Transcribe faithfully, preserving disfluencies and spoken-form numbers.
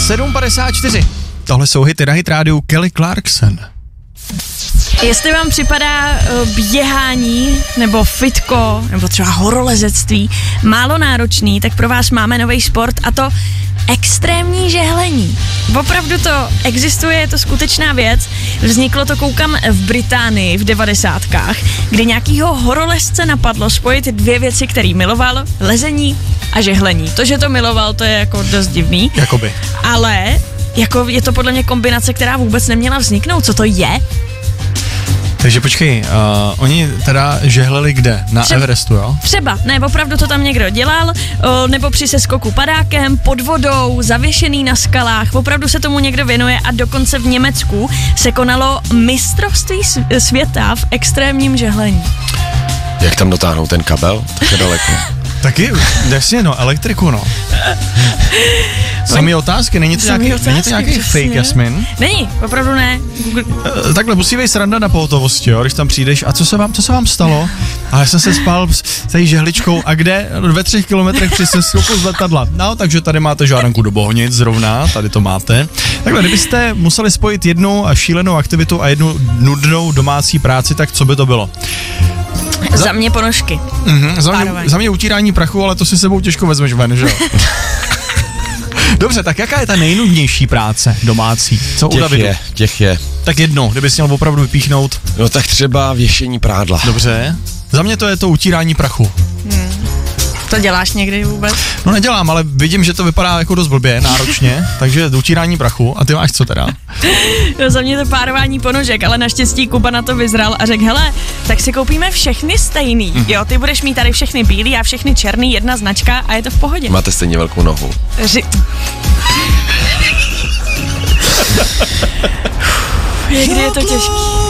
sedm padesát čtyři. Tohle jsou hity na Hit rádiu Kelly Clarkson. Jestli vám připadá uh, běhání nebo fitko nebo třeba horolezectví málo náročný, tak pro vás máme nový sport a to extrémní žehlení. Opravdu to existuje, je to skutečná věc. Vzniklo to, koukám, v Británii v devadesátkách, kdy nějakýho horolezce napadlo spojit dvě věci, který miloval, lezení a žehlení. To, že to miloval, to je jako dost divný. Jakoby. Ale jako je to podle mě kombinace, která vůbec neměla vzniknout. Co to je? Takže počkej, uh, oni teda žehleli kde? Na Třeba, Everestu, jo? Třeba, ne, opravdu to tam někdo dělal, o, nebo při seskoku padákem, pod vodou, zavěšený na skalách, opravdu se tomu někdo věnuje a dokonce v Německu se konalo mistrovství světa v extrémním žehlení. Jak tam dotáhnout ten kabel? Tak je daleko. Taky, jasně, no, elektriku, no. Samý otázky, není to nějaký, otázky, není to nějaký fake, Jasmin? Není, opravdu ne. Google. E, takhle musí být sranda na pohotovosti, jo, když tam přijdeš. A co se vám, co se vám stalo? A já jsem se spal s tady žehličkou. A kde? Ve třech kilometrech při seskoku z letadla. No, takže tady máte žádanku do Bohnic zrovna, tady to máte. Takhle, kdybyste museli spojit jednu šílenou aktivitu a jednu nudnou domácí práci, tak co by to bylo? Za, za mě ponožky. Mm-hmm, za, mě, za mě utírání prachu, ale to si sebou těžko vezmeš ven, že jo? Dobře, tak jaká je ta nejnudnější práce domácí? Co těch u Davidu? je, těch je. Tak jedno, kdybys měl opravdu vypíchnout. No tak třeba věšení prádla. Dobře. Za mě to je to utírání prachu. Hmm. To děláš někdy vůbec? No nedělám, ale vidím, že to vypadá jako dost blbě, náročně, takže utírání prachu. A ty máš co teda? No za mě to párování ponožek, ale naštěstí Kuba na to vyzral a řekl, hele, tak si koupíme všechny stejný, mm. jo, ty budeš mít tady všechny bílý a všechny černý, jedna značka a je to v pohodě. Máte stejně velkou nohu. Ři... Někdy je to těžký.